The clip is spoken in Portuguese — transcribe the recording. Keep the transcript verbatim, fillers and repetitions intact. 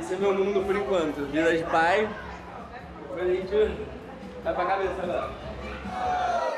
Esse é meu mundo por enquanto. Vida de pai. Depois a gente vai pra cabeça agora.